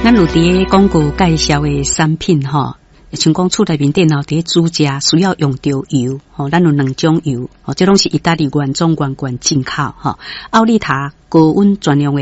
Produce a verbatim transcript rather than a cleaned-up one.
咱有伫广告介绍的产品吼，像讲厝内面电脑伫煮食需要用到油，吼，咱有两种油，吼，这拢是意大利原装原罐进口，吼，奥利塔高温专用的